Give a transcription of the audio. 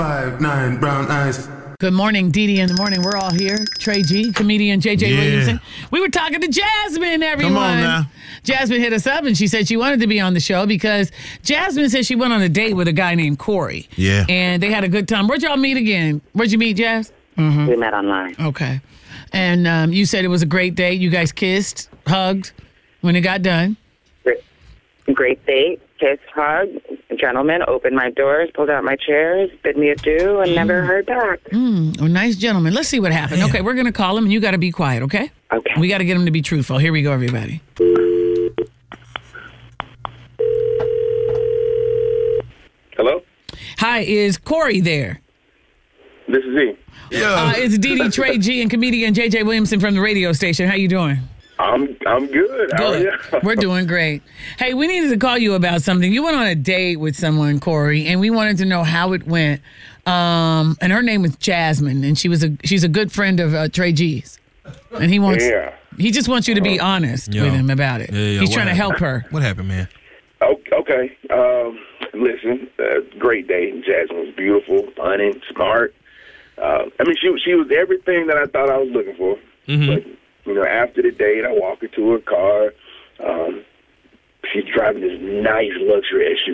5'9" brown eyes. Good morning, Dee Dee in the morning. We're all here. Trey G, comedian JJ Williamson. We were talking to Jasmine, everyone. Come on now. Jasmine hit us up and she said she wanted to be on the show because Jasmine said she went on a date with a guy named Corey. Yeah. And they had a good time. Where'd y'all meet again? Where'd you meet, Jazz? We met online. Okay. And you said it was a great date. You guys kissed, hugged when it got done. Great date. Kiss, hug. Gentleman opened my doors, pulled out my chairs, bid me adieu, and never heard back. A nice gentleman. Let's see what happened. Okay, we're going to call him, and you got to be quiet, okay? Okay. We got to get him to be truthful. Here we go, everybody. Hello? Hi, is Corey there? This is he. It's Dee Dee, Trey G, and comedian JJ Williamson from the radio station. How you doing? I'm good. How are you? We're doing great. Hey, we needed to call you about something. You went on a date with someone, Corey, and we wanted to know how it went. And her name was Jasmine, and she's a good friend of Trey G's. And he just wants you to be honest with him about it. He's trying to help her. What happened, man? Okay. Listen, great day. Jasmine was beautiful, funny, smart. She was everything that I thought I was looking for. But, after the date, I walk her to her car. She's driving this nice luxury SUV.